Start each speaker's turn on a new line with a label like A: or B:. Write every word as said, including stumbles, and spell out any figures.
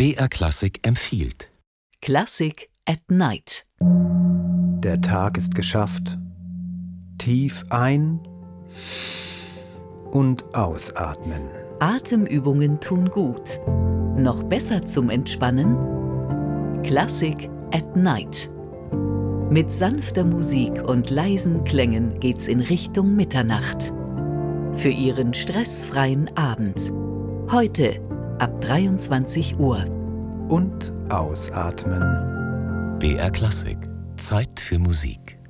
A: B R Klassik empfiehlt.
B: Klassik at Night.
C: Der Tag ist geschafft. Tief ein- und ausatmen.
B: Atemübungen tun gut. Noch besser zum Entspannen? Klassik at Night. Mit sanfter Musik und leisen Klängen geht's in Richtung Mitternacht. Für Ihren stressfreien Abend. Heute ab dreiundzwanzig Uhr.
C: Und ausatmen.
A: B R Klassik. Zeit für Musik.